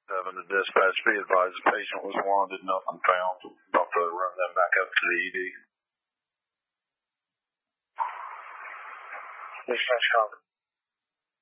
7 to dispatch, be advised the patient was wanted, nothing found. About to run them back up to the ED. Dispatch copy.